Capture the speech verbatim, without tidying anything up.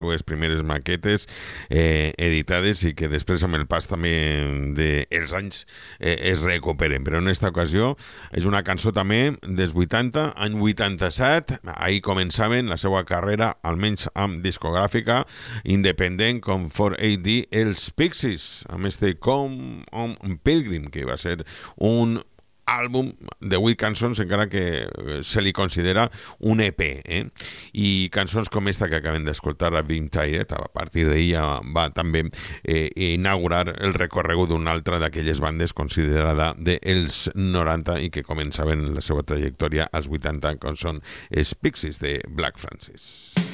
les primeres maquetes eh, editades i que després amb el pas també dels anys eh, es recuperen. Però en aquesta ocasió és una cançó també dels vuitanta, any vuitanta-set, ahir començaven la seva carrera, almenys amb discogràfica, independent com quatre A D, els Pixies, amb este Come on Pilgrim, que va ser un àlbum de vuit cançons, encara que se li considera un E P, eh? I cançons com esta que acabem d'escoltar, a Being Tired, a partir d'ella va també eh, inaugurar el recorregut d'una altra d'aquelles bandes considerada dels noranta i que començaven la seva trajectòria als vuitanta, com són els Pixies de Black Francis.